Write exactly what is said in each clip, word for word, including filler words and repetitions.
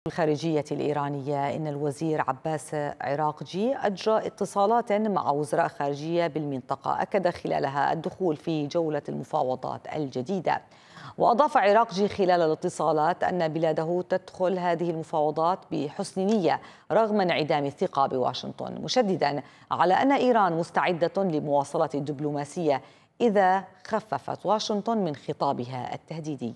الخارجية الإيرانية إن الوزير عباس عراقجي أجرى اتصالات مع وزراء خارجية بالمنطقة أكد خلالها الدخول في جولة المفاوضات الجديدة. وأضاف عراقجي خلال الاتصالات أن بلاده تدخل هذه المفاوضات بحسن نية رغم انعدام الثقة بواشنطن، مشددا على أن إيران مستعدة لمواصلة الدبلوماسية إذا خففت واشنطن من خطابها التهديدي.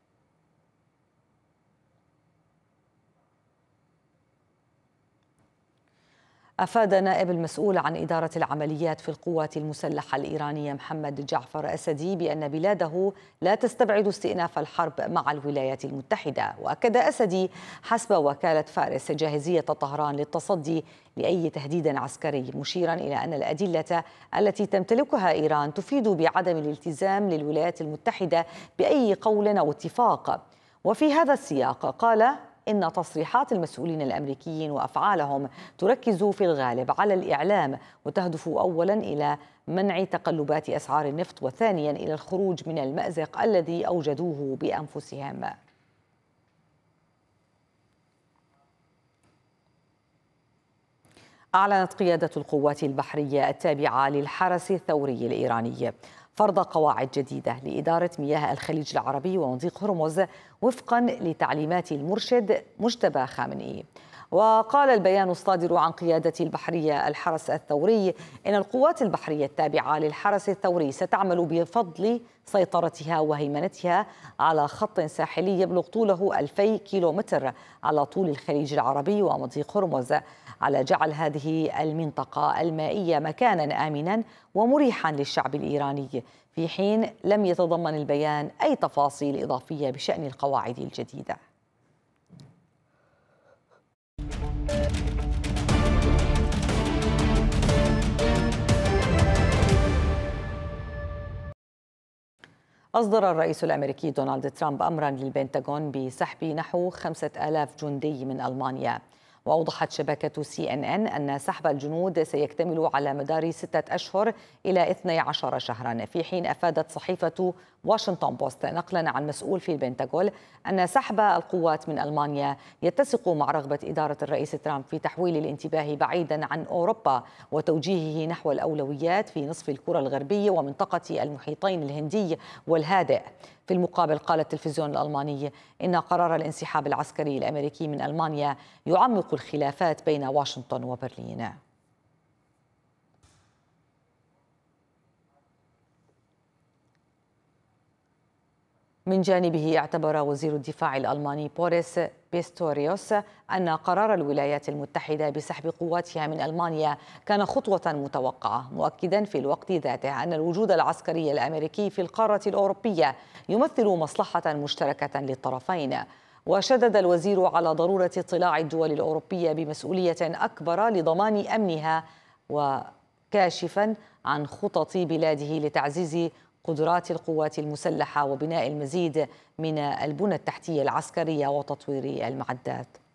أفاد نائب المسؤول عن إدارة العمليات في القوات المسلحة الإيرانية محمد جعفر أسدي بأن بلاده لا تستبعد استئناف الحرب مع الولايات المتحدة. وأكد أسدي حسب وكالة فارس جاهزية طهران للتصدي لأي تهديد عسكري، مشيرا إلى أن الأدلة التي تمتلكها إيران تفيد بعدم الالتزام للولايات المتحدة بأي قول أو اتفاق. وفي هذا السياق قال إن تصريحات المسؤولين الأمريكيين وأفعالهم تركز في الغالب على الإعلام وتهدف أولاً إلى منع تقلبات أسعار النفط، وثانياً إلى الخروج من المأزق الذي أوجدوه بأنفسهم. أعلنت قيادة القوات البحرية التابعة للحرس الثوري الإيراني فرض قواعد جديدة لإدارة مياه الخليج العربي ومضيق هرمز وفقا لتعليمات المرشد مجتبى خامنئي. وقال البيان الصادر عن قيادة البحرية الحرس الثوري إن القوات البحرية التابعة للحرس الثوري ستعمل بفضل سيطرتها وهيمنتها على خط ساحلي يبلغ طوله ألفي كيلومتر على طول الخليج العربي ومضيق هرمز على جعل هذه المنطقة المائية مكانا آمنا ومريحا للشعب الإيراني، في حين لم يتضمن البيان أي تفاصيل إضافية بشأن القواعد الجديدة. أصدر الرئيس الأمريكي دونالد ترامب أمرا للبنتاغون بسحب نحو خمسة آلاف جندي من ألمانيا. وأوضحت شبكة سي إن إن أن سحب الجنود سيكتمل على مدار ستة أشهر إلى اثني عشر شهرا، في حين أفادت صحيفة واشنطن بوست نقلا عن مسؤول في البنتاغون أن سحب القوات من ألمانيا يتسق مع رغبة إدارة الرئيس ترامب في تحويل الانتباه بعيدا عن أوروبا وتوجيهه نحو الأولويات في نصف الكرة الغربية ومنطقة المحيطين الهندي والهادئ. في المقابل قال التلفزيون الألماني إن قرار الانسحاب العسكري الأمريكي من ألمانيا يعمق الخلافات بين واشنطن وبرلين. من جانبه اعتبر وزير الدفاع الألماني بوريس بيستوريوس أن قرار الولايات المتحدة بسحب قواتها من ألمانيا كان خطوة متوقعة، مؤكدا في الوقت ذاته أن الوجود العسكري الأمريكي في القارة الأوروبية يمثل مصلحة مشتركة للطرفين. وشدد الوزير على ضرورة اطلاع الدول الأوروبية بمسؤولية أكبر لضمان أمنها، وكاشفا عن خطط بلاده لتعزيز قدرات القوات المسلحة وبناء المزيد من البنى التحتية العسكرية وتطوير المعدات.